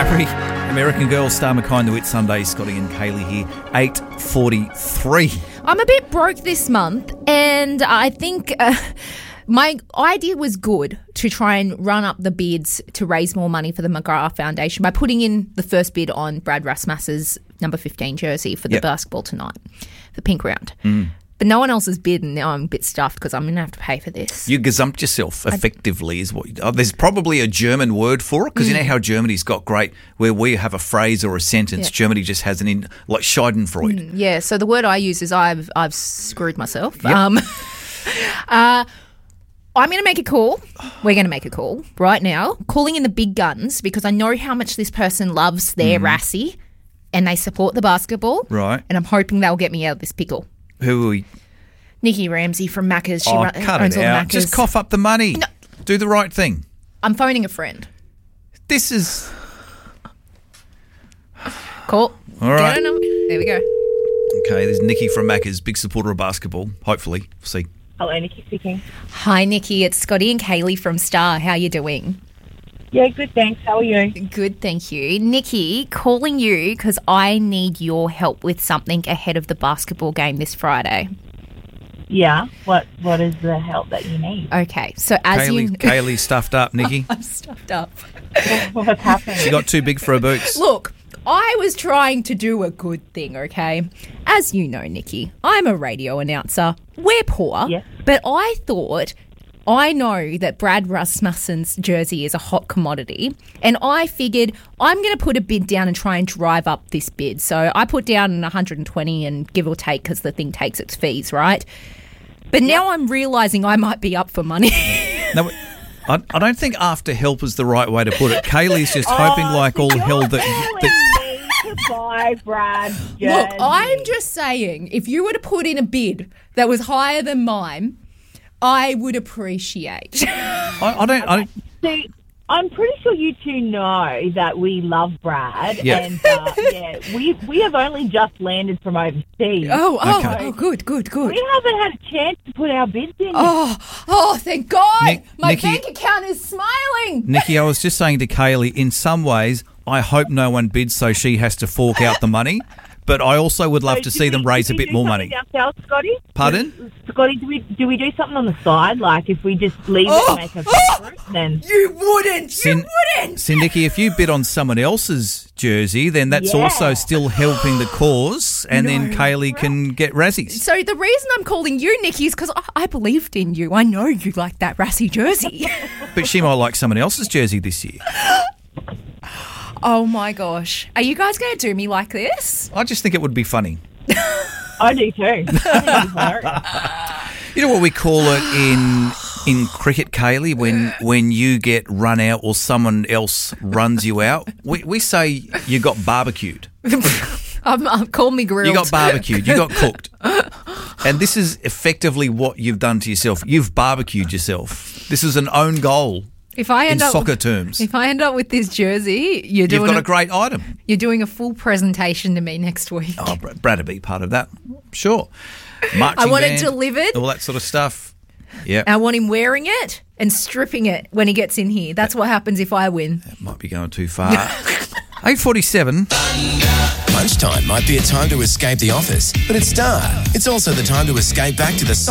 Harry, American Girl, Star McKay, The Wit Sunday, Scotty and Kaylee here, 8:43. I'm a bit broke this month, and I think my idea was good to try and run up the bids to raise more money for the McGrath Foundation by putting in the first bid on Brad Rasmussen's number 15 jersey for the basketball tonight, the pink round. But no one else has bid, and now I'm a bit stuffed because I'm going to have to pay for this. You gazumped yourself, effectively, is what there's probably a German word for it, because you know how Germany's got great, where we have a phrase or a sentence, Germany just has like Schadenfreude. Yeah, so the word I use is I've screwed myself. Yep. I'm going to make a call. We're going to make a call right now, calling in the big guns, because I know how much this person loves their Rassie and they support the basketball. Right. And I'm hoping they'll get me out of this pickle. Who are we? Nikki Ramsey from Macca's. She cut owns it all the out. Maccas. Just cough up the money. No. Do the right thing. I'm phoning a friend. This is... Call. All right. There we go. Okay, there's Nikki from Macca's, big supporter of basketball, hopefully. We'll see. Hello, Nikki speaking. Hi, Nikki. It's Scotty and Kaylee from Star. How you doing? Yeah, good, thanks. How are you? Good, thank you. Nikki, calling you because I need your help with something ahead of the basketball game this Friday. Yeah, what is the help that you need? Okay, so as Kaylee stuffed up, Nikki. I'm stuffed up. What's happening? She got too big for her boots. Look, I was trying to do a good thing, okay? As you know, Nikki, I'm a radio announcer. We're poor, but I thought... I know that Brad Rasmussen's jersey is a hot commodity, and I figured I'm going to put a bid down and try and drive up this bid. So I put down 120 and give or take, because the thing takes its fees, right? But now I'm realising I might be up for money. No, I don't think after help is the right way to put it. Kaylee's just hoping like all hell that... Buy Brad jersey. Look, I'm just saying, if you were to put in a bid that was higher than mine... I would appreciate. See, I'm pretty sure you two know that we love Brad, and we have only just landed from overseas. Oh, good. We haven't had a chance to put our bids in. Oh, thank God! My Nikki, bank account is smiling. Nikki, I was just saying to Kaylee, in some ways, I hope no one bids so she has to fork out the money. But I also would love to see them raise a bit more money. Ourselves, Scotty? Pardon? Scotty, do we do something on the side? Like if we just leave it and make a group, then... You wouldn't! See, Nikki, if you bid on someone else's jersey, then that's also still helping the cause, and then Kaylee can get Razzies. So the reason I'm calling you, Nikki, is because I believed in you. I know you like that Rassie jersey. But she might like someone else's jersey this year. Oh, my gosh. Are you guys going to do me like this? I just think it would be funny. I do too. You know what we call it in cricket, Kaylee, when you get run out or someone else runs you out? We say you got barbecued. Call me grilled. You got barbecued. You got cooked. And this is effectively what you've done to yourself. You've barbecued yourself. This is an own goal. Soccer terms. If I end up with this jersey, you've got a great item. You're doing a full presentation to me next week. Oh, Brad would be part of that. Sure. Marching I want band, it delivered. All that sort of stuff. Yeah. I want him wearing it and stripping it when he gets in here. That's what happens if I win. That might be going too far. 8:47. Lunchtime might be a time to escape the office, but at Star, it's also the time to escape back to the